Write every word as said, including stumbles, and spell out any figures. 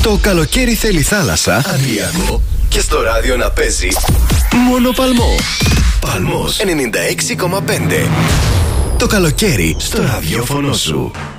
Το καλοκαίρι θέλει θάλασσα, Αδριακό και στο ράδιο να παίζει μόνο Παλμό. Παλμός ενενήντα έξι κόμμα πέντε. Το καλοκαίρι στο ραδιόφωνο σου.